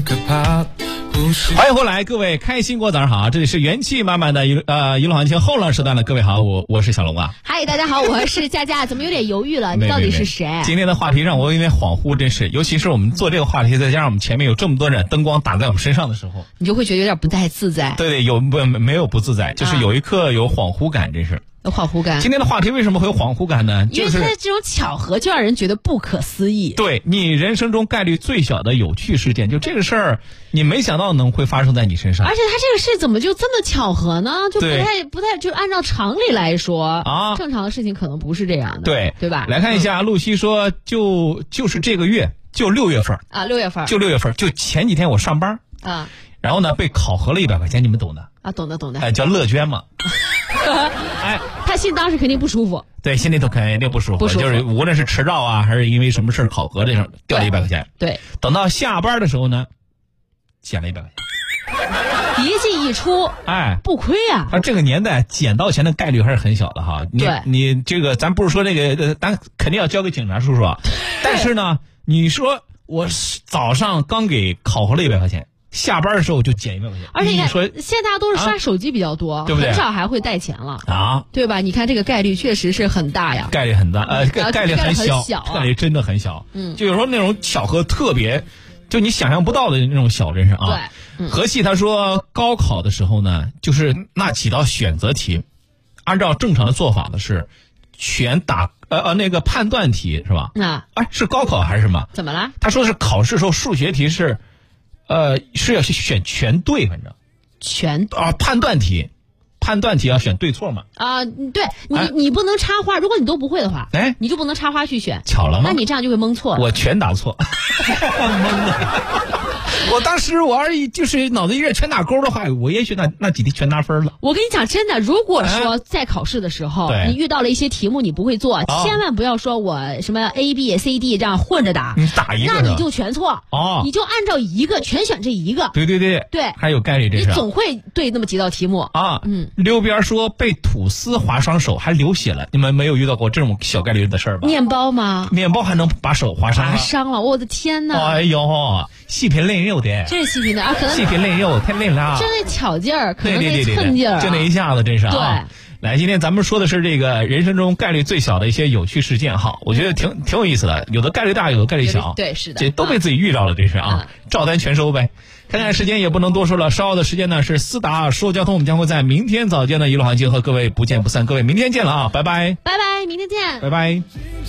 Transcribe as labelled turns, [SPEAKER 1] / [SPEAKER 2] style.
[SPEAKER 1] 欢迎回来，各位开心果早上好，这里是元气满满的娱乐行情后浪时段的各位好，我是小龙啊。
[SPEAKER 2] 嗨，大家好，我是佳佳。怎么有点犹豫了？你到底是谁？
[SPEAKER 1] 今天的话题让我有点恍惚，真是，尤其是我们做这个话题，再加上我们前面有这么多人灯光打在我们身上的时候，
[SPEAKER 2] 你就会觉得有点不太自在。
[SPEAKER 1] 对，没有不自在，就是有一刻有恍惚感，真是。
[SPEAKER 2] 有恍惚感。
[SPEAKER 1] 今天的话题为什么会有恍惚感呢？
[SPEAKER 2] 因为它的这种巧合就让人觉得不可思议。
[SPEAKER 1] 对，你人生中概率最小的有趣事件，就这个事儿，你没想到会发生在你身上。
[SPEAKER 2] 而且它这个事怎么就这么巧合呢？就不太就按照常理来说啊，正常的事情可能不是这样的，对吧？
[SPEAKER 1] 来看一下，露西说，就是这个月，就6月份
[SPEAKER 2] 啊，6月份，
[SPEAKER 1] 就6月份，就前几天我上班
[SPEAKER 2] 啊，
[SPEAKER 1] 然后呢被考核了100块钱，你们懂的
[SPEAKER 2] 啊，懂的。
[SPEAKER 1] 哎，叫乐捐嘛。
[SPEAKER 2] 哎，他心当时肯定不舒服，
[SPEAKER 1] 对，心里头肯定不舒服，就是无论是迟到啊，还是因为什么事考核这上掉了100块钱。
[SPEAKER 2] 对，
[SPEAKER 1] 等到下班的时候呢，减了100块钱，
[SPEAKER 2] 一进一出，
[SPEAKER 1] 哎，
[SPEAKER 2] 不亏啊。
[SPEAKER 1] 而这个年代捡到钱的概率还是很小的哈。你这个，咱不是说那个，咱肯定要交给警察叔叔啊。但是呢，你说我早上刚给考核了100块钱。下班的时候就减100块钱，
[SPEAKER 2] 而且你
[SPEAKER 1] 说
[SPEAKER 2] 现在大家都是刷手机比较多，
[SPEAKER 1] 对不对？
[SPEAKER 2] 很少还会带钱了
[SPEAKER 1] 啊，
[SPEAKER 2] 对吧？你看这个概率确实是很大呀，
[SPEAKER 1] 概率很大，概率很小，概率真的很小。就有时候那种巧合特别，就你想象不到的那种小，真是啊。
[SPEAKER 2] 对，
[SPEAKER 1] 何西他说高考的时候呢，就是那几道选择题，按照正常的做法的是全打那个判断题是吧？是高考还是什么？
[SPEAKER 2] 怎么了？
[SPEAKER 1] 他说是考试时候数学题是。是要去选全对，反正判断题要选对错嘛。
[SPEAKER 2] 对，你不能插花，如果你都不会的话，你就不能插花去选。
[SPEAKER 1] 巧了吗？
[SPEAKER 2] 那你这样就会蒙错。
[SPEAKER 1] 我全打错，蒙的。我当时我要就是脑子一热全打勾的话，我也许那几题全拿分了。
[SPEAKER 2] 我跟你讲，真的，如果说在考试的时候，你遇到了一些题目你不会做，千万不要说我什么 A、B、C、D 这样混着打，
[SPEAKER 1] 你打一个，
[SPEAKER 2] 那你就全错你就按照一个全选这一个。
[SPEAKER 1] 对，还有概率这是。
[SPEAKER 2] 你总会对那么几道题目啊。
[SPEAKER 1] 溜边说被吐司划伤手还流血了，你们没有遇到过这种小概率的事儿吧？
[SPEAKER 2] 面包吗？
[SPEAKER 1] 面包还能把手划伤
[SPEAKER 2] 了，我的天哪！
[SPEAKER 1] 哎呦，细皮嫩肉的，
[SPEAKER 2] 这是细皮嫩可能
[SPEAKER 1] 细皮嫩肉太嫩了，
[SPEAKER 2] 就那巧劲儿，可能那蹭劲儿，
[SPEAKER 1] 就那一下子真是啊。来，今天咱们说的是这个人生中概率最小的一些有趣事件哈，我觉得挺有意思的，有的概率大，有的概率小，
[SPEAKER 2] 对，是的，
[SPEAKER 1] 这都被自己遇到了，这是啊，照单全收呗。看看时间也不能多说了，稍后的时间呢是思达说交通，我们将会在明天早间的娱乐环境和各位不见不散，各位明天见了啊，拜拜，
[SPEAKER 2] 明天见，
[SPEAKER 1] 拜拜。